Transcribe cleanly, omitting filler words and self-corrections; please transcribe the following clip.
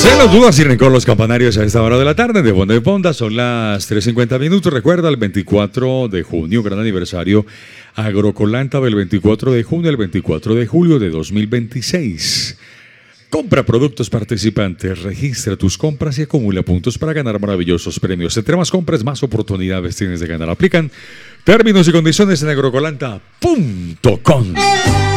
Sin las dudas y con los campanarios a esta hora de la tarde de Fonda de Fonda, son las 3:50 minutos. Recuerda, el 24 de junio, gran aniversario Agrocolanta, del 24 de junio al 24 de julio de 2026. Compra productos participantes, registra tus compras y acumula puntos para ganar maravillosos premios. Entre más compras, más oportunidades tienes de ganar. Aplican términos y condiciones en agrocolanta.com.